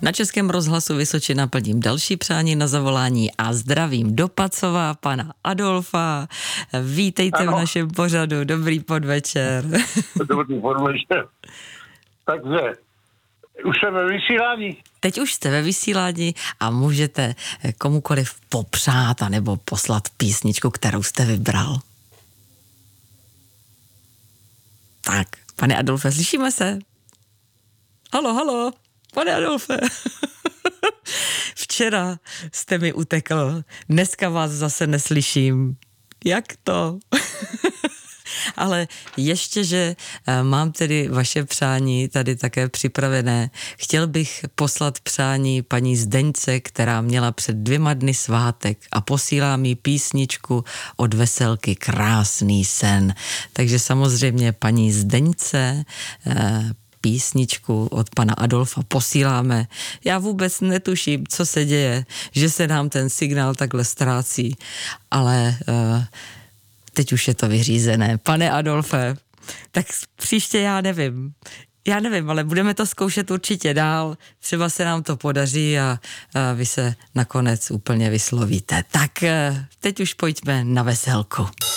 Na Českém rozhlasu Vysočina plním další přání na zavolání a zdravím do Pacova pana Adolfa. Vítejte v našem pořadu. Dobrý podvečer. Dobrý podvečer. Takže, už jsem ve vysílání? Teď už jste ve vysílání a můžete komukoliv popřát anebo poslat písničku, kterou jste vybral. Tak, pane Adolfe, slyšíme se? Halo, pane Adolfe. Včera jste mi utekl, dneska vás zase neslyším. Jak to? Ale ještě, že mám tedy vaše přání tady také připravené. Chtěl bych poslat přání paní Zdeňce, která měla před 2 dny svátek a posílá mi písničku od Veselky Krásný sen. Takže samozřejmě paní Zdeňce písničku od pana Adolfa posíláme. Já vůbec netuším, co se děje, že se nám ten signál takhle ztrácí, ale teď už je to vyřízené. Pane Adolfe, tak příště já nevím, ale budeme to zkoušet určitě dál. Třeba se nám to podaří a vy se nakonec úplně vyslovíte. Tak teď už pojďme na Veselku.